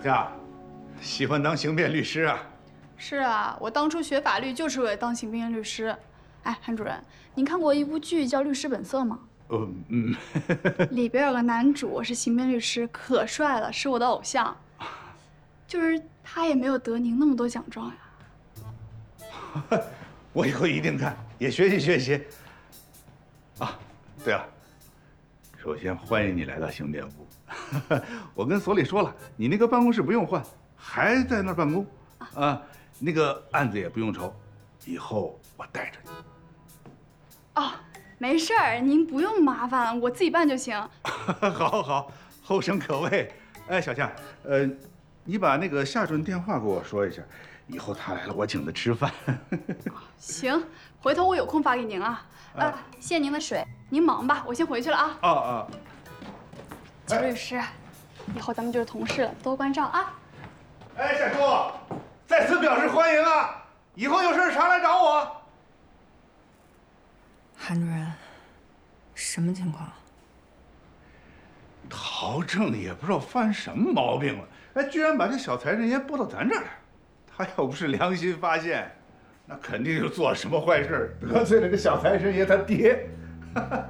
夏，喜欢当刑辩律师啊？ 是啊，我当初学法律就是为了当刑辩律师。哎，韩主任，您看过一部剧叫《律师本色》吗？里边有个男主是刑辩律师，可帅了，是我的偶像。就是他也没有得您那么多奖状呀。 我以后一定看，也学习学习。啊，对了，首先欢迎你来到刑辩部。我跟所里说了，你那个办公室不用换，还在那儿办公。啊，那个案子也不用愁，以后我带着你。 哦，没事儿，您不用麻烦，我自己办就行。 好，好，后生可畏。哎，小夏，你把那个夏准电话给我说一下，以后他来了，我请他吃饭。 行，回头我有空发给您啊。谢谢您的水，您忙吧，我先回去了啊。 啊。 邱律师，以后咱们就是同事了，多关照啊。 哎，夏叔，再次表示欢迎啊！以后有事常来找我。 韩主任，什么情况？ 陶正也不知道犯什么毛病了，哎，居然把这小财神爷拨到咱这儿来。他要不是良心发现，那肯定就做了什么坏事，得罪了这小财神爷他爹。